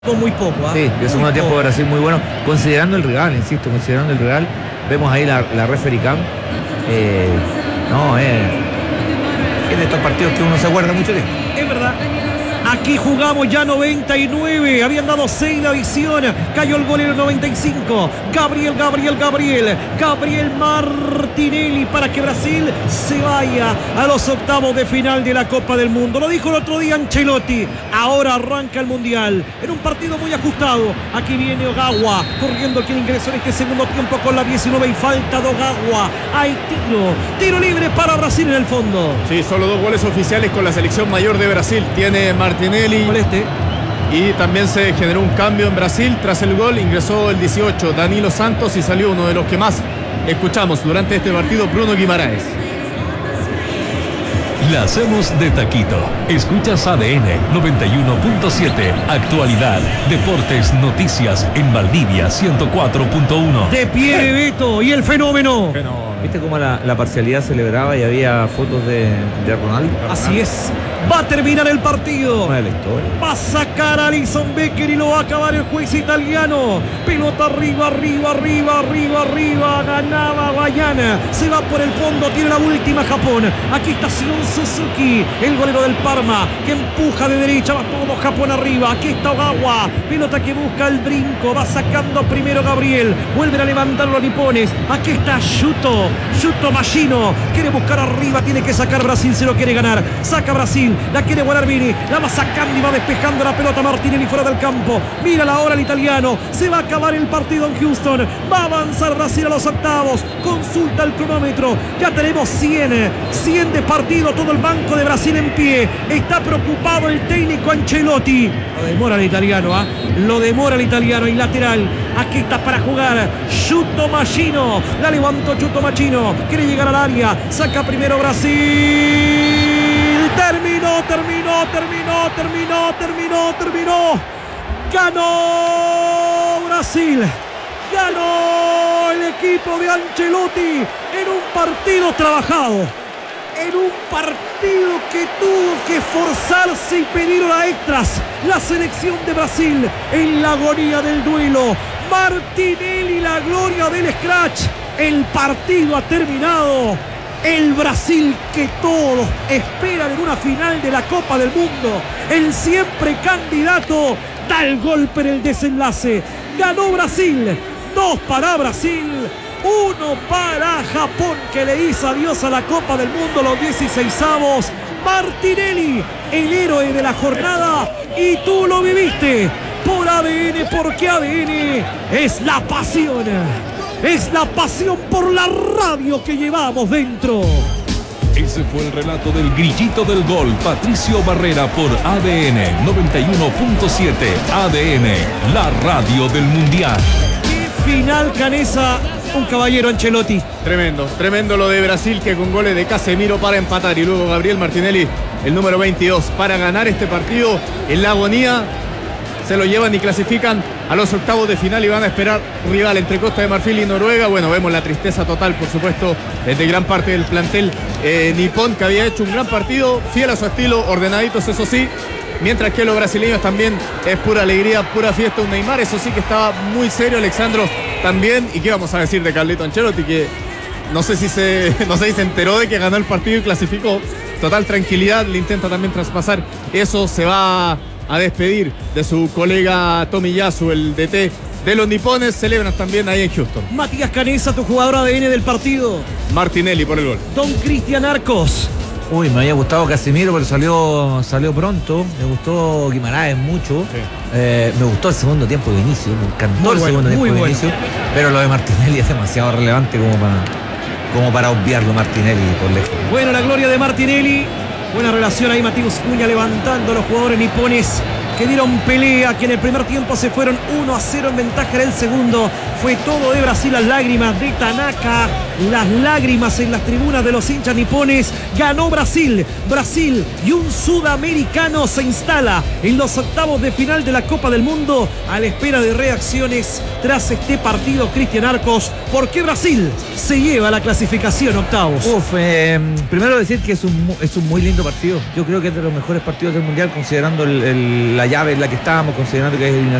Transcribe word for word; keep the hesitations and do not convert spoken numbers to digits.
Muy poco, ¿eh? Sí, el segundo tiempo de Brasil muy bueno, considerando el rival, insisto, considerando el rival. Vemos ahí la, la referee cam. Eh, no, eh, es de estos partidos que uno se acuerda mucho tiempo. Es verdad. Aquí jugamos ya noventa y nueve. Habían dado seis de adición. Cayó el gol en el noventa y cinco. Gabriel, Gabriel, Gabriel. Gabriel Martinelli para que Brasil se vaya a los octavos de final de la Copa del Mundo. Lo dijo el otro día Ancelotti. Ahora arranca el Mundial. En un partido muy ajustado. Aquí viene Ogawa. Corriendo quien ingresó en este segundo tiempo con la diecinueve y falta de Ogawa. Hay tiro. Tiro libre para Brasil en el fondo. Sí, solo dos goles oficiales con la selección mayor de Brasil. Tiene Martinelli. Este. Y también se generó un cambio en Brasil. Tras el gol ingresó el dieciocho, Danilo Santos, y salió uno de los que más escuchamos durante este partido, Bruno Guimaraes. La hacemos de taquito. Escuchas A D N noventa y uno punto siete. Actualidad, deportes, noticias en Valdivia ciento cuatro punto uno. De pie Bebeto y el fenómeno. fenómeno. ¿Viste cómo la, la parcialidad celebraba y había fotos de, de Ronaldo? Así es. Va a terminar el partido. Una de la historia. Va a sacar a Alisson Becker y lo va a acabar el juez italiano. Pelota arriba, arriba, arriba, arriba, arriba. Ganaba Guayana. Se va por el fondo. Tiene la última Japón. Aquí está Sion Suzuki, el golero del Parma, que empuja de derecha. Va todo Japón arriba. Aquí está Ogawa. Pelota que busca el brinco. Va sacando primero Gabriel. Vuelven a levantar los nipones. Aquí está Yuto. Yuto Machino. Quiere buscar arriba. Tiene que sacar Brasil. Se lo quiere ganar. Saca Brasil. La quiere Guarabini, la va sacando y va despejando la pelota Martinelli fuera del campo. Mira la hora el italiano. Se va a acabar el partido en Houston. Va a avanzar Brasil a los octavos. Consulta el cronómetro. Ya tenemos cien. cien de partido. Todo el banco de Brasil en pie. Está preocupado el técnico Ancelotti. Lo demora el italiano, ¿ah? ¿eh? Lo demora el italiano. Y lateral. Aquí está para jugar Yuto Machino. La levantó Yuto Machino. Quiere llegar al área. Saca primero Brasil. Terminó, terminó, terminó, terminó, terminó, terminó. Ganó Brasil. Ganó el equipo de Ancelotti en un partido trabajado. En un partido que tuvo que esforzarse y pedir horas extras. La selección de Brasil en la agonía del duelo. Martinelli, la gloria del scratch. El partido ha terminado. El Brasil que todos esperan en una final de la Copa del Mundo. El siempre candidato da el golpe en el desenlace. Ganó Brasil. Dos para Brasil. Uno para Japón, que le hizo adiós a la Copa del Mundo los dieciseisavos. Martinelli, el héroe de la jornada. Y tú lo viviste por A D N, porque A D N es la pasión. Es la pasión por la radio que llevamos dentro. Ese fue el relato del grillito del gol, Patricio Barrera, por A D N noventa y uno punto siete. A D N, la radio del Mundial. Qué final, Canesa. Un caballero Ancelotti. Tremendo, tremendo lo de Brasil, que con goles de Casemiro para empatar y luego Gabriel Martinelli, el número veintidós, para ganar este partido en la agonía. Se lo llevan y clasifican a los octavos de final y van a esperar rival entre Costa de Marfil y Noruega. Bueno, vemos la tristeza total, por supuesto, de gran parte del plantel eh, nipón, que había hecho un gran partido, fiel a su estilo, ordenaditos, eso sí. Mientras que los brasileños también es pura alegría, pura fiesta. Un Neymar, eso sí que estaba muy serio, Alexandro también. ¿Y qué vamos a decir de Carlito Ancelotti? Que no sé si se, no sé si se enteró de que ganó el partido y clasificó. Total tranquilidad, le intenta también traspasar. Eso se va a despedir de su colega Tomiyasu, el D T de los nipones. Celebran también ahí en Houston. Matías Canesa, tu jugador A D N del partido. Martinelli por el gol. Don Cristian Arcos. Uy, me había gustado Casemiro, pero salió, salió pronto. Me gustó Guimaraes mucho. Sí. Eh, me gustó el segundo tiempo de inicio. Me encantó muy el bueno, segundo tiempo de bueno. inicio. Pero lo de Martinelli es demasiado relevante como para, como para obviarlo, Martinelli por lejos. Bueno, la gloria de Martinelli. Buena relación ahí, Matías Cuña levantando a los jugadores nipones que dieron pelea, que en el primer tiempo se fueron uno a cero en ventaja. En el segundo fue todo de Brasil. Las lágrimas de Tanaka, las lágrimas en las tribunas de los hinchas nipones. Ganó Brasil. Brasil y un sudamericano se instala en los octavos de final de la Copa del Mundo, a la espera de reacciones tras este partido. Cristian Arcos, ¿por qué Brasil se lleva la clasificación octavos? Uf, eh, primero decir que es un, es un muy lindo partido. Yo creo que es de los mejores partidos del Mundial, considerando el, el, la llave en la que estábamos, considerando que es eliminación